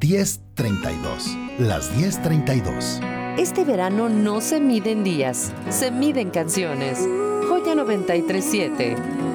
10:32. Las 10:32. Este verano no se mide en días, se mide en canciones. Joya 93.7.